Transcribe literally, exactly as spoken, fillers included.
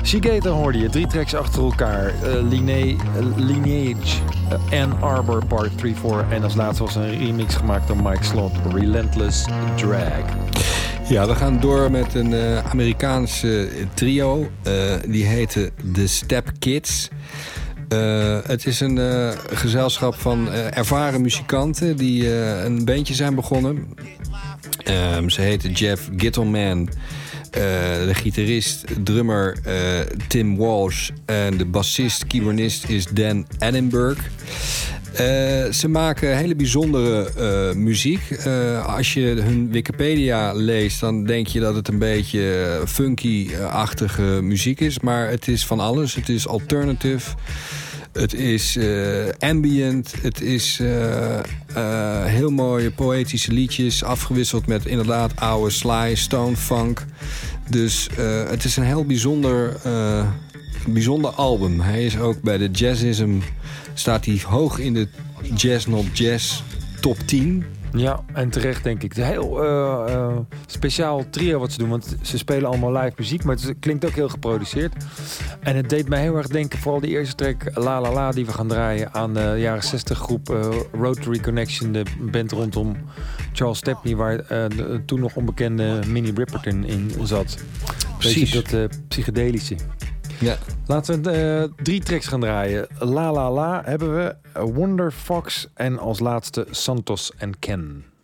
Seagator hoorde je, drie tracks achter elkaar. Uh, Line- uh, Lineage, uh, Ann Arbor Part drie vier. En als laatste was een remix gemaakt door Mike Slot, Relentless Drag. Ja, we gaan door met een uh, Amerikaanse trio. Uh, die heette The Step Kids. Uh, het is een uh, gezelschap van uh, ervaren muzikanten die uh, een bandje zijn begonnen. Um, ze heten Jeff Gittleman, uh, de gitarist, drummer uh, Tim Walsh en de bassist, keyboardist is Dan Edinburgh. Uh, ze maken hele bijzondere uh, muziek. Uh, als je hun Wikipedia leest, dan denk je dat het een beetje funky-achtige muziek is. Maar het is van alles. Het is alternative. Het is uh, ambient. Het is uh, uh, heel mooie poëtische liedjes. Afgewisseld met inderdaad oude sly, stone funk. Dus uh, het is een heel bijzonder, uh, bijzonder album. Hij is ook bij de Jazzism... staat hij hoog in de Jazz Not Jazz top tien. Ja, en terecht denk ik. Het is een heel uh, uh, speciaal trio wat ze doen. Want ze spelen allemaal live muziek, maar het klinkt ook heel geproduceerd. En het deed mij heel erg denken, vooral die eerste track La La La die we gaan draaien, aan de jaren zestig groep uh, Rotary Connection, de band rondom Charles Stepney, waar uh, de toen nog onbekende Minnie Riperton in zat. Precies. Dat uh, psychedelische. Ja. Laten we uh, drie tracks gaan draaien. La La La hebben we, Wonder Fox en als laatste Santos en Ken.